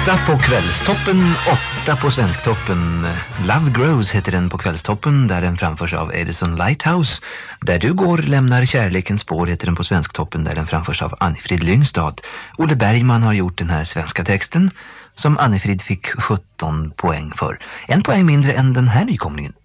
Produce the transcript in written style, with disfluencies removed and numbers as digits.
8 på kvällstoppen, 8 på svensktoppen. Love Grows heter den på kvällstoppen, där den framförs av Edison Lighthouse. Där du går lämnar kärlekens spår heter den på svensktoppen, där den framförs av Annifrid Lyngstad. Olle Bergman har gjort den här svenska texten som Annifrid fick 17 poäng för. En poäng mindre än den här nykomlingen.